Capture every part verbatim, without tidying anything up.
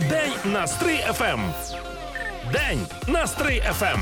День на Стрий еф ем. День на Стрий еф ем.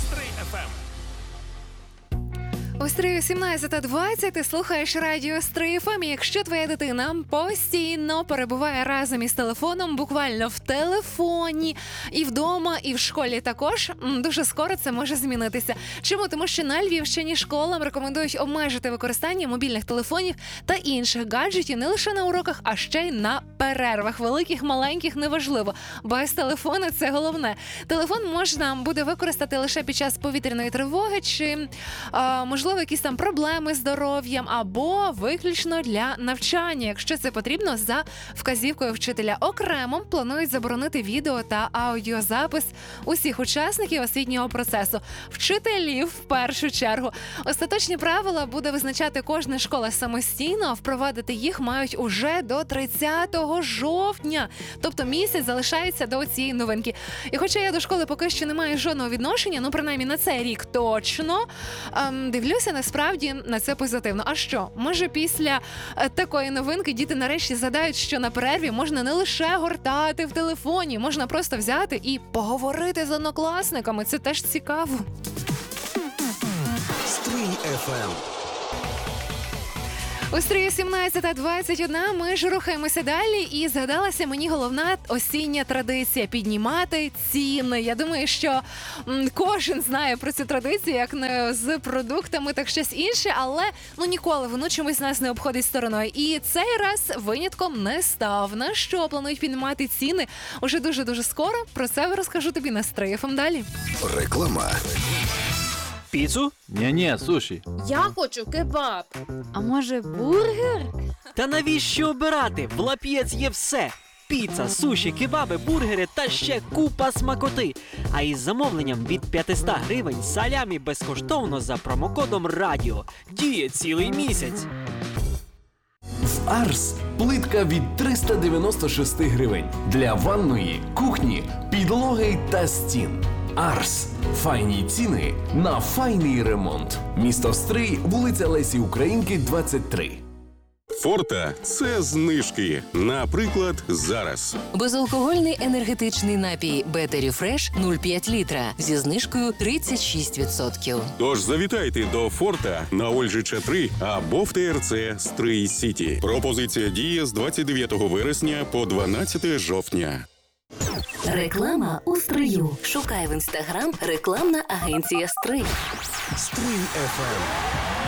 У Стрию сімнадцята двадцять ти слухаєш радіо Стрий еф ем. Якщо твоя дитина постійно перебуває разом із телефоном, буквально в телефоні, і вдома, і в школі також, дуже скоро це може змінитися. Чому? Тому що на Львівщині школам рекомендують обмежити використання мобільних телефонів та інших гаджетів не лише на уроках, а ще й на перервах. Великих, маленьких, неважливо. Без телефону це головне. Телефон можна буде використати лише під час повітряної тривоги чи, а, можливо, якісь там проблеми з здоров'ям або виключно для навчання, якщо це потрібно, за вказівкою вчителя. Окремо планують заборонити відео та аудіозапис усіх учасників освітнього процесу. Вчителів в першу чергу. Остаточні правила буде визначати кожна школа самостійно, а впровадити їх мають уже до тридцятого жовтня. Тобто місяць залишається до цієї новинки. І хоча я до школи поки що не маю жодного відношення, ну принаймні на цей рік точно, ем, дивлюся насправді на це позитивно. А що? Може після е, такої новинки діти нарешті згадають, що на перерві можна не лише гортати в телефоні, можна просто взяти і поговорити з однокласниками. Це теж цікаво. Стрий еф ем. У Стрії сімнадцята двадцять одна ми ж рухаємося далі, і згадалася мені головна осіння традиція – піднімати ціни. Я думаю, що м, кожен знає про цю традицію, як не з продуктами, так щось інше, але ну ніколи воно чомусь нас не обходить стороною. І цей раз винятком не став. На що планують піднімати ціни уже дуже-дуже скоро? Про це розкажу тобі на Стрий еф ем далі. Реклама. Піцу? Ні-ні, суші. Я хочу кебаб. А може бургер? Та навіщо обирати? В Лап'єц є все. Піца, суші, кебаби, бургери та ще купа смакоти. А із замовленням від п'ятсот гривень салямі безкоштовно за промокодом радіо. Діє цілий місяць. В Арс плитка від триста дев'яносто шість гривень. Для ванної, кухні, підлоги та стін. Арс. Файні ціни на файний ремонт. Місто Стрий, вулиця Лесі Українки, двадцять три. Форта – це знижки. Наприклад, зараз. Безалкогольний енергетичний напій Бетері Фреш нуль цілих п'ять літра зі знижкою тридцять шість відсотків. Тож завітайте до Форта на Ольжича три або в те ер це Стрий Сіті. Пропозиція діє з двадцять дев'ятого вересня по дванадцяте жовтня. Реклама у Стрию. Шукай в інстаграм рекламна агенція Стрий. Стрий еф ем.